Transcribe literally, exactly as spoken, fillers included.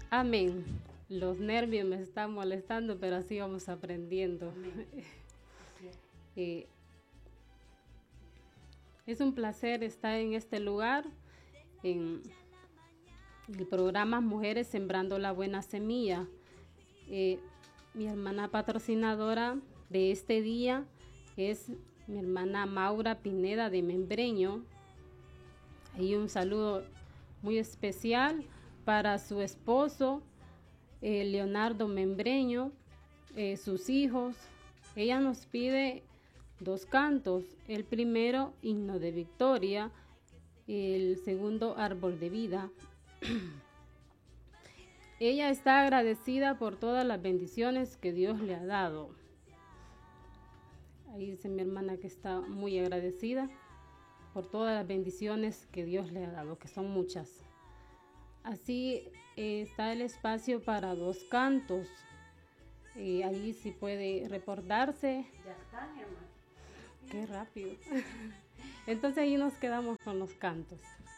Amén. Los nervios me están molestando, pero así vamos aprendiendo. eh, es un placer estar en este lugar, en el programa Mujeres Sembrando la Buena Semilla. Eh, mi hermana patrocinadora de este día es mi hermana Maura Pineda de Membreño. Y un saludo muy especial para su esposo, eh, Leonardo Membreño, eh, sus hijos. Ella nos pide dos cantos. El primero, Himno de Victoria. El segundo, Árbol de Vida. Ella está agradecida por todas las bendiciones que Dios le ha dado. Ahí dice mi hermana que está muy agradecida por todas las bendiciones que Dios le ha dado, que son muchas. Así eh, está el espacio para dos cantos. Eh, ahí sí puede reportarse. Ya está, mi hermano. Qué rápido. Entonces ahí nos quedamos con los cantos.